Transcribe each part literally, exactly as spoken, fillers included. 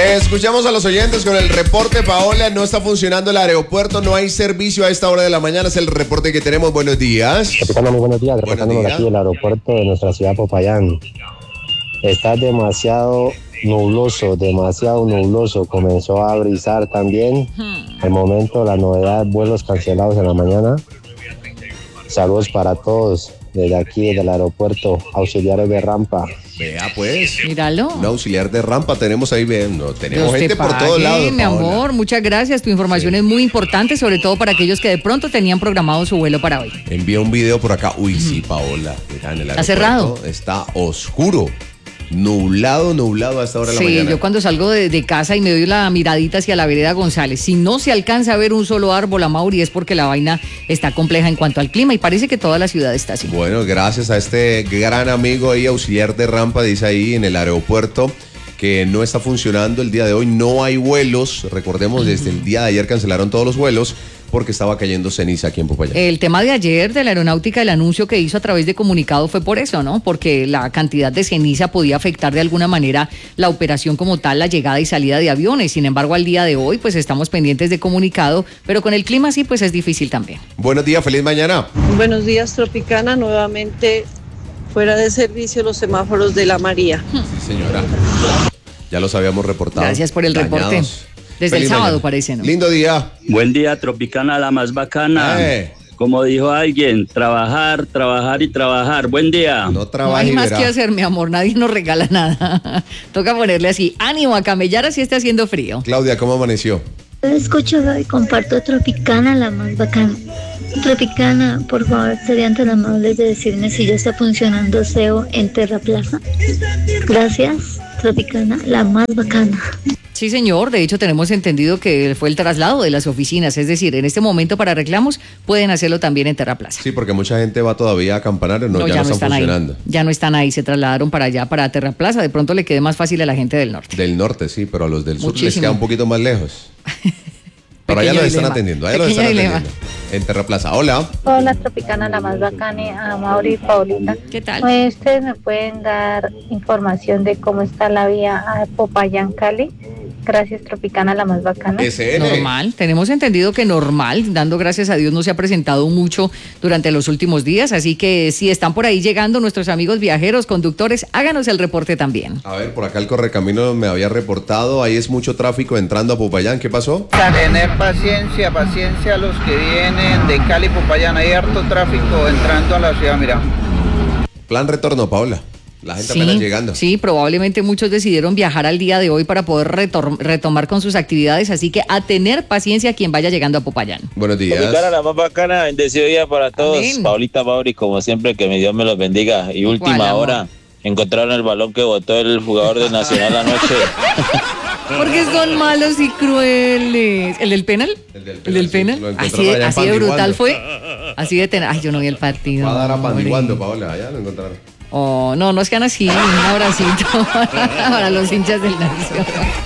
Eh, escuchamos a los oyentes con el reporte. Paola, no está funcionando el aeropuerto, no hay servicio a esta hora de la mañana, es el reporte que tenemos. Buenos días. Muy buenos días, reportándonos aquí del aeropuerto de nuestra ciudad Popayán. Está demasiado nubloso, demasiado nubloso, comenzó a brisar también. Al momento la novedad, vuelos cancelados en la mañana. Saludos para todos desde aquí, desde el aeropuerto, auxiliares de rampa. Vea pues, míralo. Un auxiliar de rampa tenemos ahí, viendo. Tenemos Dios gente te pague, por todos lados, mi Paola. amor, muchas gracias. Tu información Sí. es muy importante, sobre todo para aquellos que de pronto tenían programado su vuelo para hoy. Envía un video por acá. Uy, sí, Paola. Mira, en el ¿Está cerrado? Está oscuro. Nublado, nublado a esta hora de Sí, la mañana. yo cuando salgo de, de casa y me doy la miradita hacia la vereda González, si no se alcanza a ver un solo árbol, Amaury, es porque la vaina está compleja en cuanto al clima y parece que toda la ciudad está así. Bueno, gracias a este gran amigo ahí, auxiliar de rampa, dice ahí en el aeropuerto que no está funcionando el día de hoy, no hay vuelos. Recordemos, desde el día de ayer cancelaron todos los vuelos porque estaba cayendo ceniza aquí en Popayán. El tema de ayer de la aeronáutica, el anuncio que hizo a través de comunicado fue por eso, ¿no? Porque la cantidad de ceniza podía afectar de alguna manera la operación como tal, la llegada y salida de aviones. Sin embargo, al día de hoy, pues estamos pendientes de comunicado, pero con el clima sí, pues es difícil también. Buenos días, feliz mañana. Buenos días, Tropicana. Nuevamente fuera de servicio los semáforos de la María. Sí, señora. Ya los habíamos reportado. Gracias por el Dañados. reporte. Desde Feliz el sábado mañana. parece, ¿no? Lindo día. Buen día, Tropicana, la más bacana. Eh. Como dijo alguien, trabajar, trabajar y trabajar. Buen día. No No trabaje hay y más verá. que hacer, mi amor, nadie nos regala nada. Toca ponerle así, ánimo a camellar así esté haciendo frío. Claudia, ¿cómo amaneció? Escucho y comparto Tropicana, la más bacana. Tropicana, por favor, serían tan amables de decirme si ya está funcionando S E O en Terra Plaza. Gracias, Tropicana, la más bacana. Sí, señor, de hecho tenemos entendido que fue el traslado de las oficinas, es decir, en este momento para reclamos pueden hacerlo también en Terra Plaza. Sí, porque mucha gente va todavía a Campanario, no, ya, no están, funcionando. ahí, ya no están ahí, se trasladaron para allá, para Terra Plaza, de pronto le quede más fácil a la gente del norte. Del norte, sí, pero a los del sur les Muchísimo. queda un poquito más lejos. Pero allá Pequeño los están dilema. atendiendo, allá los Pequeño están dilema. atendiendo. En Terra Plaza. Hola. Hola, Tropicana, la más bacana, a Mauri y Paulita. ¿Qué tal? Pues, ¿ustedes me pueden dar información de cómo está la vía a Popayán, Cali? Gracias, Tropicana, la más bacana. S N. Normal, tenemos entendido que normal, dando gracias a Dios no se ha presentado mucho durante los últimos días, así que si están por ahí llegando nuestros amigos viajeros, conductores, háganos el reporte también. A ver, por acá el Correcamino me había reportado, ahí es mucho tráfico entrando a Popayán, ¿qué pasó? Tener paciencia, paciencia a los que vienen de Cali, Popayán, hay harto tráfico entrando a la ciudad, mira. Plan retorno, Paola. La gente Sí, apenas llegando. sí, probablemente muchos decidieron viajar al día de hoy para poder retor- retomar con sus actividades, así que a tener paciencia quien vaya llegando a Popayán. Buenos días. Tropicana, la más bacana, bendecido día para todos. Amén. Paulita, Mauri, como siempre, que mi Dios me los bendiga. Y última ¿Cuál, amor? hora, encontraron el balón que botó el jugador de Nacional anoche. Porque son malos y crueles. ¿El del penal? El del penal, ¿El del sí, penal? lo así encontraron de, allá en así de Pandiguando. brutal fue. Así de tener. Ay, yo no vi el partido. Va a dar a hombre. Pandiguando, Paola, allá lo encontraron. Oh, no, no es que así. Un abracito para los hinchas del Nación.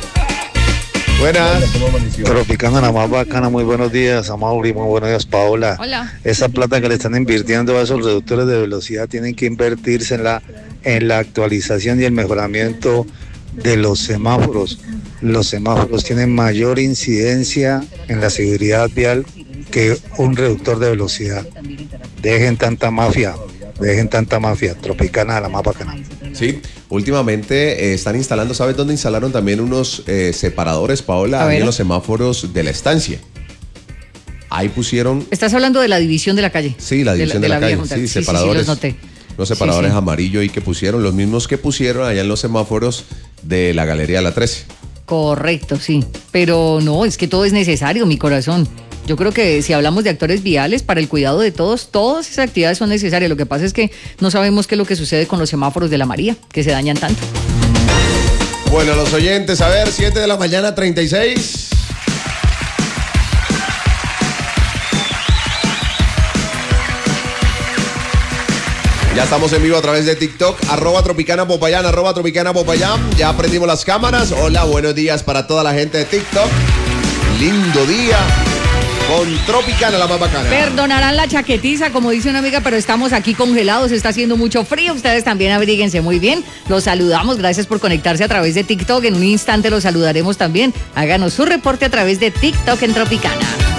Buenas. Tropicana, la más bacana, muy buenos días, Amaury, muy buenos días, Paola. Hola. Esa plata que le están invirtiendo a esos reductores de velocidad tienen que invertirse en la, en la actualización y el mejoramiento de los semáforos. Los semáforos tienen mayor incidencia en la seguridad vial que un reductor de velocidad. Dejen tanta mafia, dejen tanta mafia. Tropicana, la más bacana. Sí, últimamente eh, están instalando, ¿sabes dónde instalaron también unos eh, separadores, A Paola? Ahí ver. en los semáforos de la estancia. Ahí pusieron, Estás hablando de la división de la calle. sí, la división de la, vía calle, Junta. sí, Sí, separadores. Sí, sí, los noté. Los separadores Sí, sí. amarillos ahí que pusieron, los mismos que pusieron allá en los semáforos de la Galería de la trece. Correcto, sí. Pero no, es que todo es necesario, mi corazón. Yo creo que si hablamos de actores viales, para el cuidado de todos, todas esas actividades son necesarias. Lo que pasa es que no sabemos qué es lo que sucede con los semáforos de la María, que se dañan tanto. Bueno, los oyentes, a ver, siete de la mañana, treinta y seis. Ya estamos en vivo a través de TikTok, arroba Tropicana Popayán, arroba Tropicana Popayán. Ya prendimos las cámaras. Hola, buenos días para toda la gente de TikTok. Lindo día. con Tropicana, la más bacana. Perdonarán la chaquetiza, como dice una amiga, pero estamos aquí congelados, está haciendo mucho frío. Ustedes también abríguense muy bien. Los saludamos, gracias por conectarse a través de TikTok. En un instante los saludaremos también. Háganos su reporte a través de TikTok en Tropicana.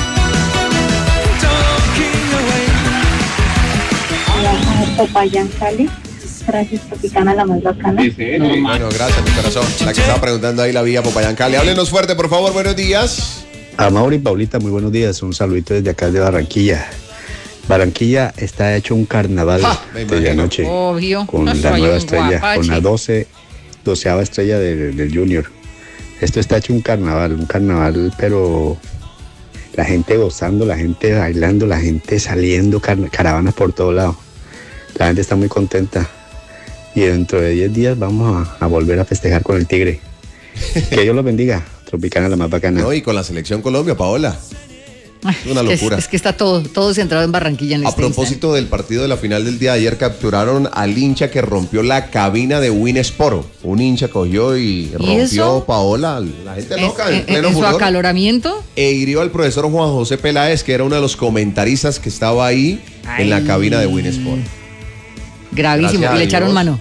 Popayán, Cali. Gracias, Tropicana, la más bacana. Sí, sí, no, bueno, gracias, mi corazón. La que estaba preguntando ahí la vía Popayán, Cali. Háblenos fuerte, por favor, buenos días. A Mauri y Paulita, muy buenos días. Un saludito desde acá de Barranquilla. Barranquilla está hecho un carnaval Ja, me desde imagino. anoche. Obvio. Con la Soy nueva un estrella, guapache. con la doce, doceava estrella de- del Junior. Esto está hecho un carnaval, un carnaval, pero la gente gozando, la gente bailando, la gente saliendo, car- caravanas por todos lados. La gente está muy contenta. Y dentro de diez días vamos a, a volver a festejar con el Tigre. Que Dios los bendiga. Tropicana, la más bacana. No, y con la selección Colombia, Paola. Ay, Es una es que es- locura. Es, que está todo, todo centrado en Barranquilla en A este propósito del partido de la final del día de ayer, capturaron al hincha que rompió la cabina de Win Sport. Un hincha cogió y rompió, eso? Paola, la gente instante. loca, en, En, en- pleno en su furor. acaloramiento. E hirió al profesor Juan José Peláez, que era uno de los comentaristas que estaba ahí en la Ay. cabina de Win Sport. Gravísimo. Gracias a Le echaron Dios, mano.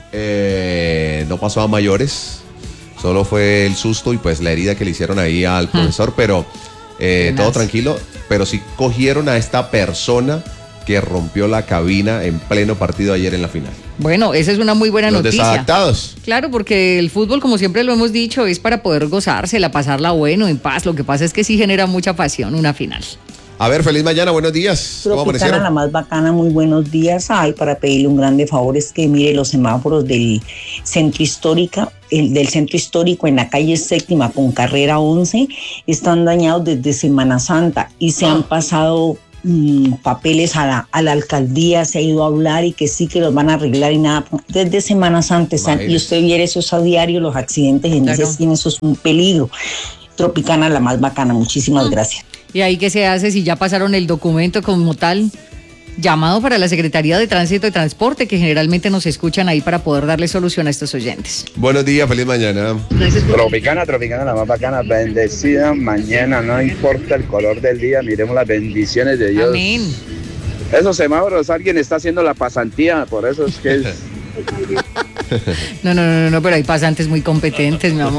eh, no pasó a mayores, solo fue el susto y pues la herida que le hicieron ahí al profesor, pero eh, Tenaz. todo tranquilo. Pero sí cogieron a esta persona que rompió la cabina en pleno partido ayer en la final. Bueno, esa es una muy buena Los noticia. desadaptados. Claro, porque el fútbol, como siempre lo hemos dicho, es para poder gozársela, pasarla bueno, en paz. Lo que pasa es que sí genera mucha pasión una final. A ver, feliz mañana, buenos días. ¿Cómo Tropicana, la amanecieron? más bacana, muy buenos días. Ay, para pedirle un grande favor es que mire los semáforos del centro histórica, el del centro histórico en la calle séptima con carrera once, están dañados desde Semana Santa y se han pasado mm, papeles a la, a la alcaldía, se ha ido a hablar y que sí que los van a arreglar y nada. Desde Semana Santa están, y Imagínese. usted viera esos a diario, los accidentes en Claro. ese esquina, eso es un peligro. Tropicana, la más bacana, muchísimas gracias. ¿Y ahí qué se hace si ya pasaron el documento como tal? Llamado para la Secretaría de Tránsito y Transporte, que generalmente nos escuchan ahí para poder darle solución a estos oyentes. Buenos días, feliz mañana. Tropicana, Tropicana, la más bacana, bendecida mañana, no importa el color del día, miremos las bendiciones de Dios. Amén. Esos semáforos, alguien está haciendo la pasantía, por eso es que es... No, no, no, no, pero hay pasantes muy competentes, mi amor.